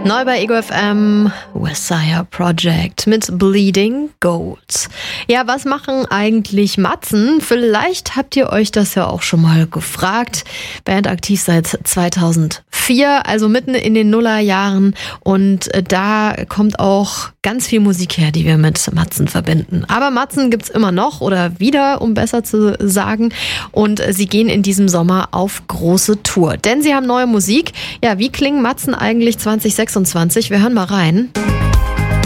Neu bei Ego FM, Messiah Project mit Bleeding Gold. Ja, was machen eigentlich Matzen? Vielleicht habt ihr euch das ja auch schon mal gefragt. Band aktiv seit 2004, also mitten in den Nullerjahren. Und da kommt auch ganz viel Musik her, die wir mit Matzen verbinden. Aber Matzen gibt's immer noch oder wieder, um besser zu sagen. Und sie gehen in diesem Sommer auf große Tour. Denn sie haben neue Musik. Ja, wie klingen Matzen eigentlich 2026? Wir hören mal rein.